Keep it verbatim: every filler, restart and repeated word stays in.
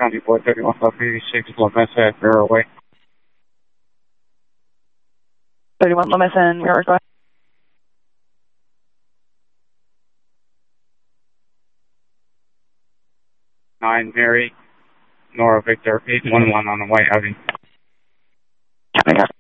County Board thirty-one South eighty-six, Loomis at Fairway. thirty-one Loomis and Mirror, go ahead. nine Mary, Nora Victor, eight one one on the White Audi. County,